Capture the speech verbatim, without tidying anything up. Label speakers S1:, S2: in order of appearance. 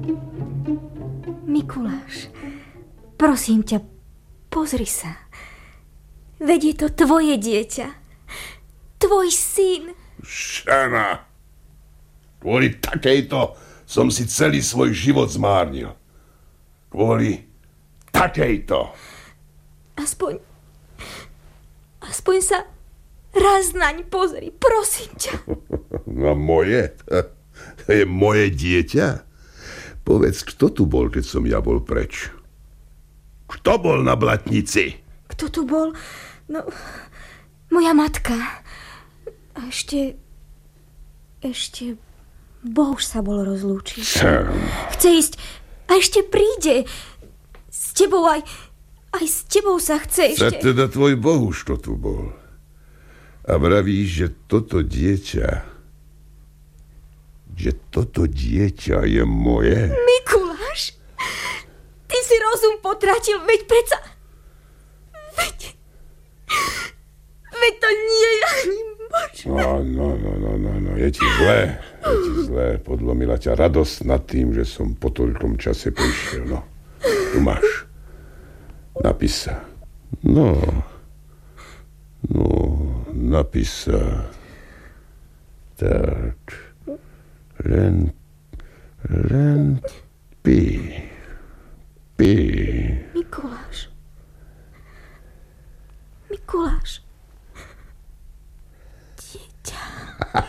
S1: Mikuláš, prosím ťa, pozri sa. Veď je to tvoje dieťa. Tvoj syn.
S2: Žena, kvôli takejto som si celý svoj život zmárnil. Kvôli takejto.
S1: Aspoň... Aspoň sa raz naň pozri, prosím ťa.
S2: No moje? To je moje dieťa? Povedz, kto tu bol, keď som ja bol preč? Kto bol na blatnici?
S1: Kto tu bol? No, moja matka. A ešte... Ešte... Bohuž sa bol rozlúčiť. Chce ísť a ešte príde. S tebou aj... Aj s tebou sa chce ešte...
S2: Tak teda tvoj Bohuž to tu bol. A vravíš, že toto dieťa... Že toto dieťa je moje?
S1: Mikuláš, ty si rozum potratil, veď predsa... Veď... Veď to nie je ani možné.
S2: No, no, no, no, no, no, je ti zlé. Je ti zlé. Podlomila ťa radosť nad tým, že som po toľkom čase prišiel. No, tu máš. Napís sa. No, no, napís sa. Tak, len, len pí.